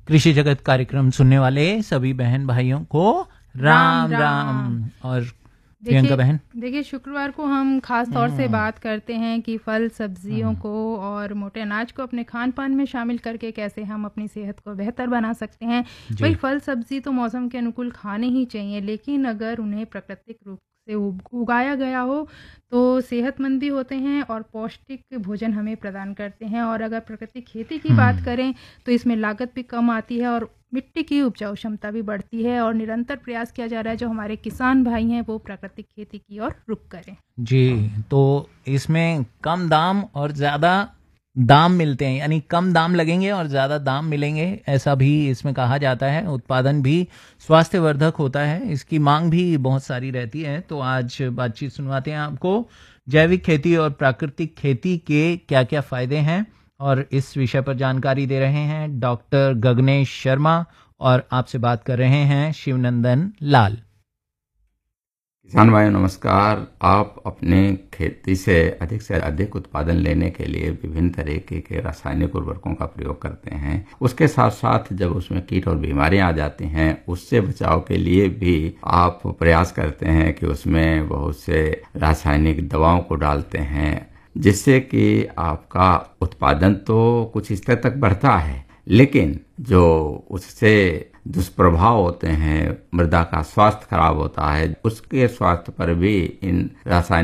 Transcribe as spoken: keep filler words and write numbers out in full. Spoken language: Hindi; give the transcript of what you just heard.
कृषि जगत कार्यक्रम सुनने वाले सभी बहन भाइयों को राम राम, राम। और प्रियंका बहन, देखिए शुक्रवार को हम खास तौर से बात करते हैं कि फल सब्जियों को और मोटे अनाज को अपने खान पान में शामिल करके कैसे हम अपनी सेहत को बेहतर बना सकते हैं। भाई फल सब्जी तो मौसम के अनुकूल खाने ही चाहिए, लेकिन अगर उन्हें प्राकृतिक रूप से उगाया गया हो तो सेहतमंद भी होते हैं और पौष्टिक भोजन हमें प्रदान करते हैं। और अगर प्राकृतिक खेती की बात करें तो इसमें लागत भी कम आती है और मिट्टी की उपजाऊ क्षमता भी बढ़ती है। और निरंतर प्रयास किया जा रहा है जो हमारे किसान भाई हैं वो प्राकृतिक खेती की ओर रुख करें। जी, तो इसमें कम दाम और ज़्यादा दाम मिलते हैं, यानी कम दाम लगेंगे और ज़्यादा दाम मिलेंगे, ऐसा भी इसमें कहा जाता है। उत्पादन भी स्वास्थ्यवर्धक होता है, इसकी मांग भी बहुत सारी रहती है। तो आज बातचीत सुनवाते हैं आपको जैविक खेती और प्राकृतिक खेती के क्या क्या फ़ायदे हैं, और इस विषय पर जानकारी दे रहे हैं डॉक्टर गगनेश शर्मा, और आपसे बात कर रहे हैं शिवनंदन लाल। किसान भाइयों नमस्कार। आप अपने खेती से अधिक से अधिक उत्पादन लेने के लिए विभिन्न तरीके के रासायनिक उर्वरकों का प्रयोग करते हैं। उसके साथ साथ जब उसमें कीट और बीमारियां आ जाती हैं उससे बचाव के लिए भी आप प्रयास करते हैं कि उसमें बहुत से रासायनिक दवाओं को डालते हैं, जिससे कि आपका उत्पादन तो कुछ स्तर तक बढ़ता है, लेकिन जो उससे दुष्प्रभाव होते हैं, मृदा का स्वास्थ्य खराब होता है, उसके स्वास्थ्य पर भी इन रासायनिक